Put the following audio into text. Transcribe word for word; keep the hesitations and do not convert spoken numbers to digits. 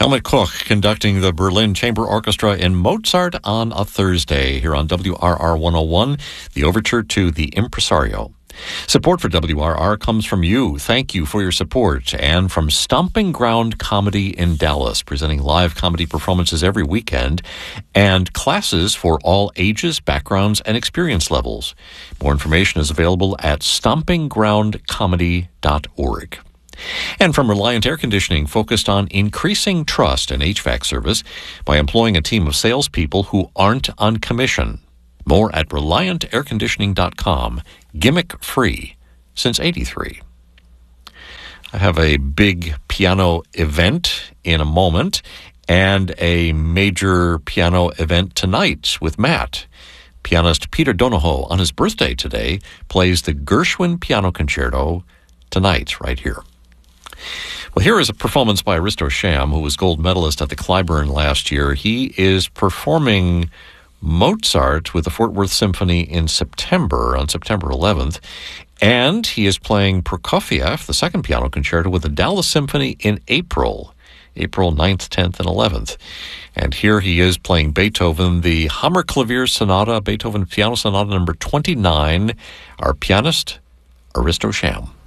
Helmut Koch conducting the Berlin Chamber Orchestra in Mozart on a Thursday here on W R R one oh one, the overture to The Impresario. Support for W R R comes from you. Thank you for your support. And from Stomping Ground Comedy in Dallas, presenting live comedy performances every weekend and classes for all ages, backgrounds, and experience levels. More information is available at stomping ground comedy dot org. And from Reliant Air Conditioning, focused on increasing trust in H V A C service by employing a team of salespeople who aren't on commission. More at reliant air conditioning dot com. Gimmick-free since eighty-three. I have a big piano event in a moment and a major piano event tonight with Matt. Pianist Peter Donohoe, on his birthday today, plays the Gershwin Piano Concerto tonight right here. Well, here is a performance by Risto Sham, who was gold medalist at the Clyburn last year. He is performing Mozart with the Fort Worth Symphony in September, on September eleventh, and he is playing Prokofiev, the second piano concerto, with the Dallas Symphony in April, April ninth, tenth, and eleventh. And here he is playing Beethoven, the Hammerklavier Sonata, Beethoven Piano Sonata number twenty-nine, our pianist, Risto Sham.